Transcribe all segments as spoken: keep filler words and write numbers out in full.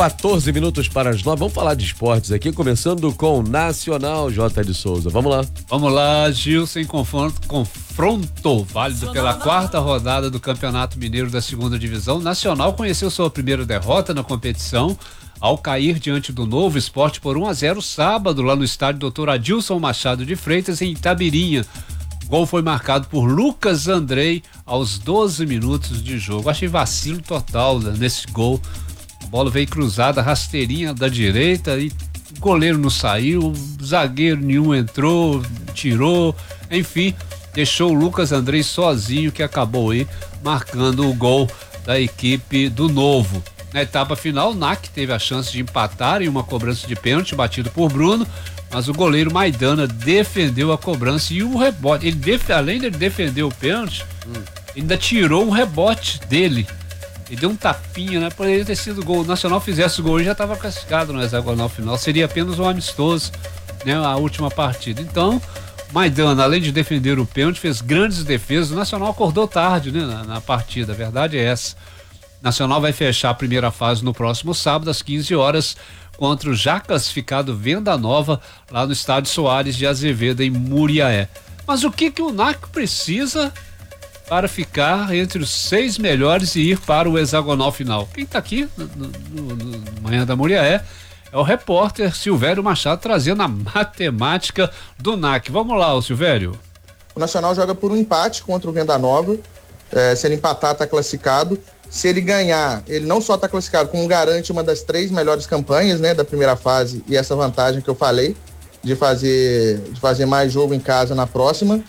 quatorze minutos para as nove. Vamos falar de esportes aqui, começando com Nacional. J. de Souza. Vamos lá. Vamos lá, Gilson, em confronto, confronto válido pela quarta rodada do Campeonato Mineiro da Segunda Divisão. Nacional conheceu sua primeira derrota na competição ao cair diante do Novo Esporte por um a zero sábado lá no estádio doutor Adilson Machado de Freitas, em Itabirinha. O gol foi marcado por Lucas Andrei aos doze minutos de jogo. Achei vacilo total, né, nesse gol. A bola veio cruzada, rasteirinha da direita e o goleiro não saiu, zagueiro nenhum entrou, tirou, enfim, deixou o Lucas Andrei sozinho, que acabou aí marcando o gol da equipe do Novo. Na etapa final, o N A C teve a chance de empatar em uma cobrança de pênalti batido por Bruno, mas o goleiro Maidana defendeu a cobrança e o rebote, ele def, além de defender o pênalti, hum. ainda tirou um rebote dele. Ele deu um tapinha, né? Poderia ter sido gol. O Nacional fizesse o gol e já estava classificado no hexagonal final. Seria apenas um amistoso, né? A última partida. Então, Maidana, além de defender o pênalti, fez grandes defesas. O Nacional acordou tarde, né? Na, na partida. A verdade é essa. O Nacional vai fechar a primeira fase no próximo sábado, às quinze horas, contra o já classificado Venda Nova, lá no estádio Soares de Azevedo, em Muriaé. Mas o que que o N A C precisa para ficar entre os seis melhores e ir para o hexagonal final? Quem está aqui no, no, no, no Manhã da Muriaé é o repórter Silvério Machado, trazendo a matemática do N A C. Vamos lá, ô Silvério. O Nacional joga por um empate contra o Venda Nova. É, se ele empatar, está classificado. Se ele ganhar, ele não só está classificado, como garante uma das três melhores campanhas, né, da primeira fase, e essa vantagem que eu falei de fazer, de fazer mais jogo em casa na próxima.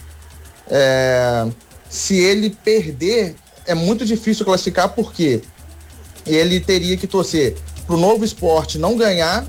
É... Se ele perder, é muito difícil classificar, porque ele teria que torcer pro Novo Esporte não ganhar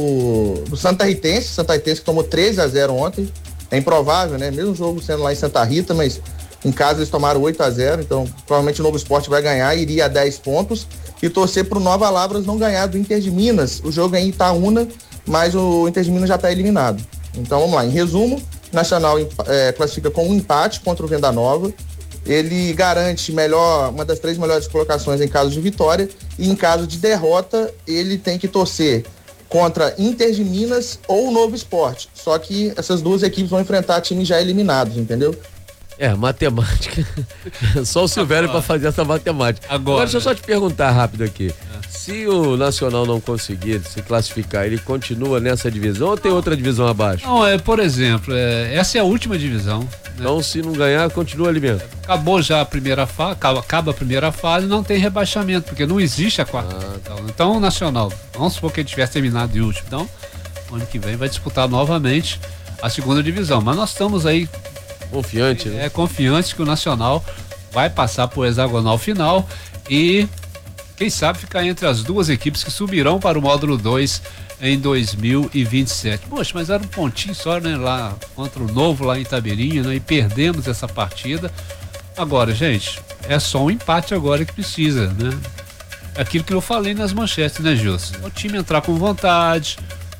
do, do Santa Ritense, Santa Ritense que tomou treze a zero ontem. É improvável, né? Mesmo jogo sendo lá em Santa Rita, mas em casa eles tomaram oito a zero, então provavelmente o Novo Esporte vai ganhar, iria a dez pontos, e torcer pro Nova Lavras não ganhar do Inter de Minas. O jogo é em Itaúna, mas o Inter de Minas já está eliminado. Então vamos lá, em resumo, Nacional é, classifica com um empate contra o Venda Nova. Ele garante melhor, uma das três melhores colocações em caso de vitória, e em caso de derrota ele tem que torcer contra Inter de Minas ou Novo Esporte. Só que essas duas equipes vão enfrentar times já eliminados, entendeu? É, matemática. Só o Silvério para fazer essa matemática. Agora, Agora deixa eu só te perguntar rápido aqui. É. Se o Nacional não conseguir se classificar, ele continua nessa divisão ou tem outra divisão abaixo? Não, é, por exemplo, é, essa é a última divisão. Né? Então, se não ganhar, continua ali mesmo. Acabou já a primeira fase, acaba, acaba a primeira fase, não tem rebaixamento, porque não existe a quarta. Ah, então, então, o Nacional, vamos supor que ele tivesse terminado de último. Então, ano que vem vai disputar novamente a segunda divisão. Mas nós estamos aí confiante, né? É, confiante que o Nacional vai passar por hexagonal final e, quem sabe, ficar entre as duas equipes que subirão para o módulo dois em dois mil e vinte e sete. Poxa, mas era um pontinho só, né? Lá contra o Novo, lá em Itabirinha, né? E perdemos essa partida. Agora, gente, é só um empate agora que precisa, né? Aquilo que eu falei nas manchetes, né, Gilson? O time entrar com vontade,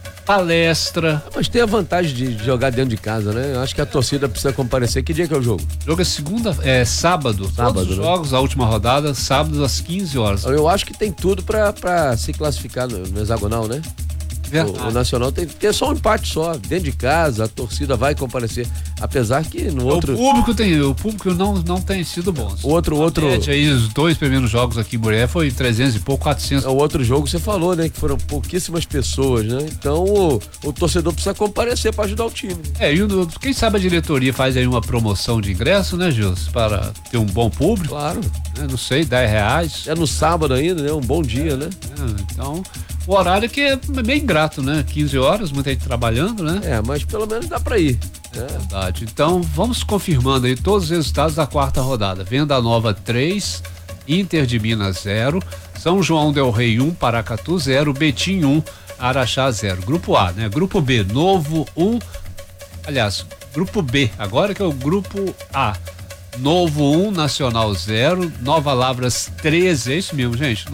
palestra. Mas tem a vantagem de jogar dentro de casa, né? Eu acho que a torcida precisa comparecer. Que dia que é o jogo? O jogo é segunda, é sábado. Sábado, todos os né? jogos, a última rodada, sábado às quinze horas. Eu acho que tem tudo pra, pra se classificar no, no hexagonal, né? O, o Nacional tem, tem só um empate só, dentro de casa, a torcida vai comparecer, apesar que no outro... O público tem, o público não, não tem sido bom. O outro, outro... Aí, os dois primeiros jogos aqui em Murié foi trezentos e pouco, quatrocentos. O outro jogo você falou, né, que foram pouquíssimas pessoas, né? Então o, o torcedor precisa comparecer para ajudar o time. É, e o, quem sabe a diretoria faz aí uma promoção de ingresso, né, Gilson, para ter um bom público. Claro. Né, não sei, dez reais. É no sábado ainda, né? Um bom dia, é, né? É, então... O horário que é bem ingrato, né? quinze horas, muita gente trabalhando, né? É, mas pelo menos dá pra ir. É verdade. Então, vamos confirmando aí todos os resultados da quarta rodada. Venda Nova três, Inter de Minas zero, São João del Rei um, Paracatu zero, Betim um, Araxá zero. Grupo A, né? Grupo B, Novo um, aliás, Grupo B, agora que é o Grupo A. Novo um, Nacional zero, Nova Lavras treze, é isso mesmo, gente?